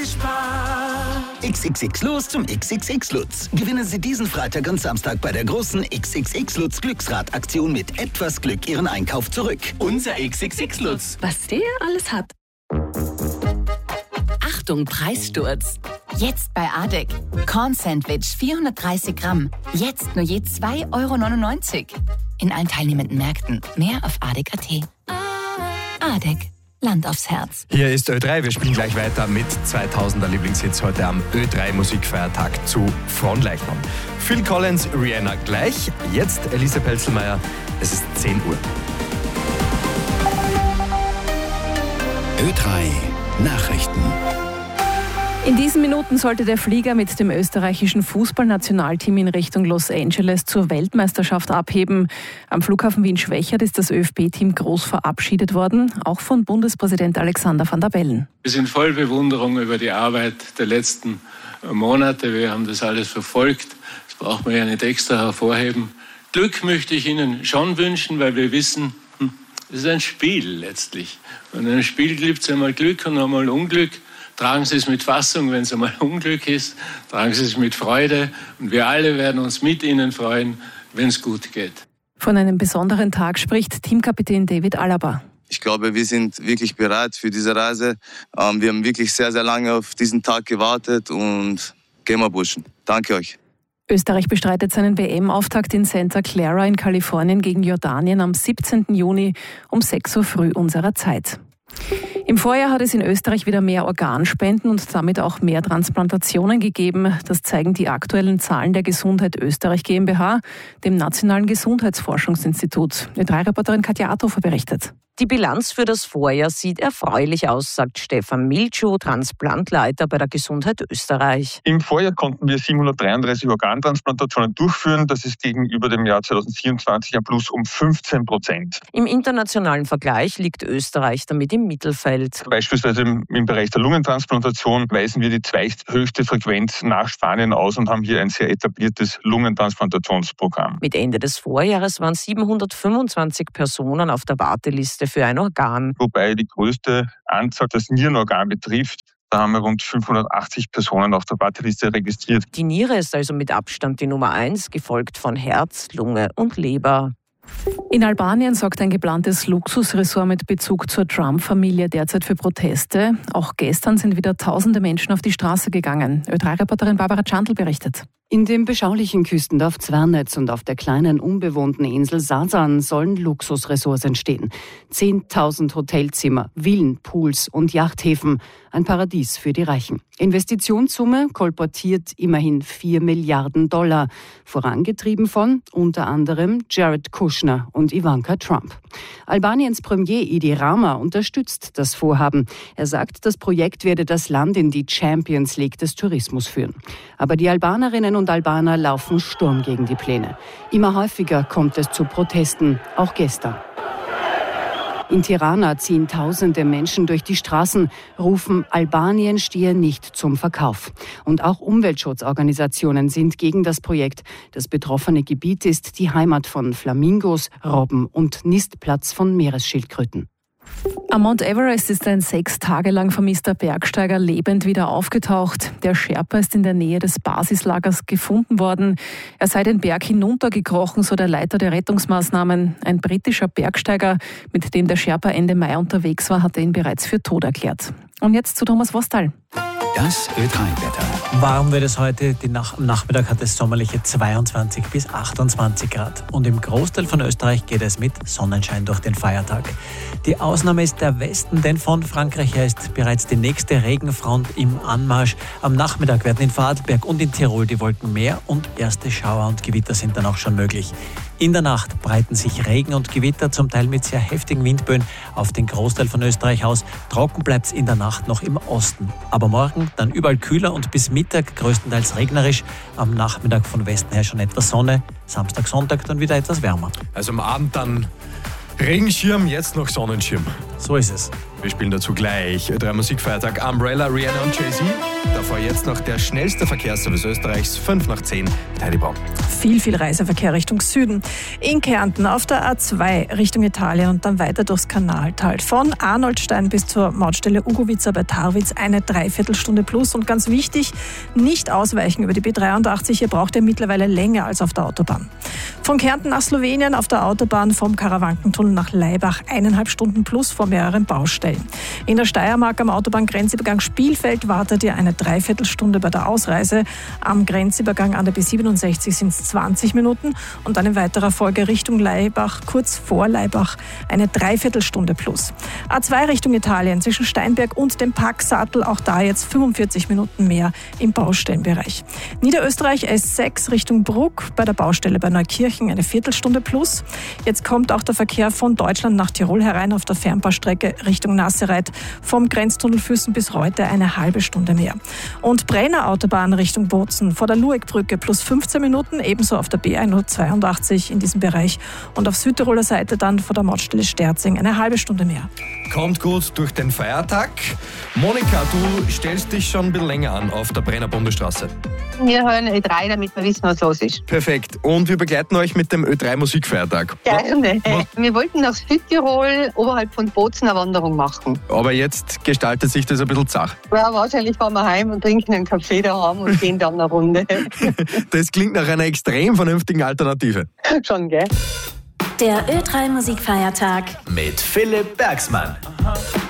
XXX Los zum XXX Lutz. Gewinnen Sie diesen Freitag und Samstag bei der großen XXX Lutz Glücksrad-Aktion mit etwas Glück Ihren Einkauf zurück. Unser XXX Lutz. Was der alles hat. Achtung, Preissturz. Jetzt bei ADEC. Corn-Sandwich 430 Gramm. Jetzt nur je 2,99 €. In allen teilnehmenden Märkten. Mehr auf adec.at. ADEC. Land aufs Herz. Hier ist Ö3. Wir spielen gleich weiter mit 2000er Lieblingshits heute am Ö3 Musikfeiertag zu Fronleichnam. Phil Collins, Rihanna gleich. Jetzt Elise Pelzelmeier. Es ist 10 Uhr. Ö3 Nachrichten. In diesen Minuten sollte der Flieger mit dem österreichischen Fußballnationalteam in Richtung Los Angeles zur Weltmeisterschaft abheben. Am Flughafen Wien-Schwechat ist das ÖFB-Team groß verabschiedet worden, auch von Bundespräsident Alexander Van der Bellen. Wir sind voll Bewunderung über die Arbeit der letzten Monate. Wir haben das alles verfolgt. Das braucht man ja nicht extra hervorheben. Glück möchte ich Ihnen schon wünschen, weil wir wissen, es ist ein Spiel letztlich. Und in einem Spiel gibt es einmal Glück und einmal Unglück. Tragen Sie es mit Fassung, wenn es einmal Unglück ist. Tragen Sie es mit Freude. Und wir alle werden uns mit Ihnen freuen, wenn es gut geht. Von einem besonderen Tag spricht Teamkapitän David Alaba. Ich glaube, wir sind wirklich bereit für diese Reise. Wir haben wirklich sehr, sehr lange auf diesen Tag gewartet und gehen wir Burschen. Danke euch. Österreich bestreitet seinen WM-Auftakt in Santa Clara in Kalifornien gegen Jordanien am 17. Juni um 6 Uhr früh unserer Zeit. Im Vorjahr hat es in Österreich wieder mehr Organspenden und damit auch mehr Transplantationen gegeben. Das zeigen die aktuellen Zahlen der Gesundheit Österreich GmbH, dem Nationalen Gesundheitsforschungsinstitut. Ö3-Reporterin Katja Athofer berichtet. Die Bilanz für das Vorjahr sieht erfreulich aus, sagt Stefan Miltschuh, Transplantleiter bei der Gesundheit Österreich. Im Vorjahr konnten wir 733 Organtransplantationen durchführen. Das ist gegenüber dem Jahr 2024 ein Plus um 15%. Im internationalen Vergleich liegt Österreich damit im Mittelfeld. Beispielsweise im Bereich der Lungentransplantation weisen wir die zweithöchste Frequenz nach Spanien aus und haben hier ein sehr etabliertes Lungentransplantationsprogramm. Mit Ende des Vorjahres waren 725 Personen auf der Warteliste für ein Organ. Wobei die größte Anzahl das Nierenorgan betrifft. Da haben wir rund 580 Personen auf der Warteliste registriert. Die Niere ist also mit Abstand die Nummer 1, gefolgt von Herz, Lunge und Leber. In Albanien sorgt ein geplantes Luxusressort mit Bezug zur Trump-Familie derzeit für Proteste. Auch gestern sind wieder tausende Menschen auf die Straße gegangen. Ö3-Reporterin Barbara Tschantl berichtet. In dem beschaulichen Küstendorf Zvernetz und auf der kleinen unbewohnten Insel Sasan sollen Luxusressorts entstehen. 10.000 Hotelzimmer, Villen, Pools und Yachthäfen. Ein Paradies für die Reichen. Investitionssumme kolportiert immerhin $4 Milliarden. Vorangetrieben von unter anderem Jared Kushner und Ivanka Trump. Albaniens Premier Edi Rama unterstützt das Vorhaben. Er sagt, das Projekt werde das Land in die Champions League des Tourismus führen. Aber die Albanerinnen und Albaner laufen Sturm gegen die Pläne. Immer häufiger kommt es zu Protesten, auch gestern. In Tirana ziehen tausende Menschen durch die Straßen, rufen, Albanien stehe nicht zum Verkauf. Und auch Umweltschutzorganisationen sind gegen das Projekt. Das betroffene Gebiet ist die Heimat von Flamingos, Robben und Nistplatz von Meeresschildkröten. Am Mount Everest ist ein 6 Tage lang vermisster Bergsteiger lebend wieder aufgetaucht. Der Sherpa ist in der Nähe des Basislagers gefunden worden. Er sei den Berg hinuntergekrochen, so der Leiter der Rettungsmaßnahmen. Ein britischer Bergsteiger, mit dem der Sherpa Ende Mai unterwegs war, hatte ihn bereits für tot erklärt. Und jetzt zu Thomas Wostal. Das Ö3-Wetter. Warm wird es heute. Am Nachmittag hat es sommerliche 22 bis 28 Grad. Und im Großteil von Österreich geht es mit Sonnenschein durch den Feiertag. Die Ausnahme ist der Westen, denn von Frankreich her ist bereits die nächste Regenfront im Anmarsch. Am Nachmittag werden in Vorarlberg und in Tirol die Wolken mehr und erste Schauer und Gewitter sind dann auch schon möglich. In der Nacht breiten sich Regen und Gewitter, zum Teil mit sehr heftigen Windböen, auf den Großteil von Österreich aus. Trocken bleibt es in der Nacht noch im Osten. Aber morgen dann überall kühler und bis Mittag größtenteils regnerisch. Am Nachmittag von Westen her schon etwas Sonne. Samstag, Sonntag dann wieder etwas wärmer. Also am Abend dann Regenschirm, jetzt noch Sonnenschirm. So ist es. Wir spielen dazu gleich Ö3 Musikfeiertag, Umbrella, Rihanna und Jay-Z. Davor jetzt noch der schnellste Verkehrsservice Österreichs, 5 nach 10, Heidi Braun. Viel Reiseverkehr Richtung Süden. In Kärnten auf der A2 Richtung Italien und dann weiter durchs Kanaltal. Von Arnoldstein bis zur Mautstelle Ugovica bei Tarwitz eine Dreiviertelstunde plus. Und ganz wichtig, nicht ausweichen über die B83. Hier braucht ihr mittlerweile länger als auf der Autobahn. Von Kärnten nach Slowenien auf der Autobahn vom Karawankentunnel nach Laibach 1,5 Stunden plus vor mehreren Baustellen. In der Steiermark am Autobahngrenzübergang Spielfeld wartet ihr eine Dreiviertelstunde bei der Ausreise. Am Grenzübergang an der B67 sind es 20 Minuten und dann in weiterer Folge Richtung Laibach, kurz vor Laibach, eine Dreiviertelstunde plus. A2 Richtung Italien zwischen Steinberg und dem Packsattel, auch da jetzt 45 Minuten mehr im Baustellenbereich. Niederösterreich S6 Richtung Bruck bei der Baustelle bei Neukirchen eine Viertelstunde plus. Jetzt kommt auch der Verkehr von Deutschland nach Tirol herein auf der Fernbaustrecke Richtung Nassereit vom Grenztunnel Füssen bis Reute eine halbe Stunde mehr. Und Brenner Autobahn Richtung Bozen vor der Lueckbrücke plus 15 Minuten, ebenso auf der B182 in diesem Bereich und auf Südtiroler Seite dann vor der Mautstelle Sterzing eine halbe Stunde mehr. Kommt gut durch den Feiertag. Monika, du stellst dich schon ein bisschen länger an auf der Brenner Bundesstraße. Wir hören Ö3, damit wir wissen, was los ist. Perfekt. Und wir begleiten euch mit dem Ö3 Musikfeiertag. Gerne. Wir wollten nach Südtirol oberhalb von Bozen eine Wanderung machen. Aber jetzt gestaltet sich das ein bisschen zach. Ja, wahrscheinlich fahren wir heim und trinken einen Kaffee daheim und gehen dann eine Runde. Das klingt nach einer extrem vernünftigen Alternative. Schon, gell? Der Ö3 Musikfeiertag mit Philipp Bergsmann. Aha.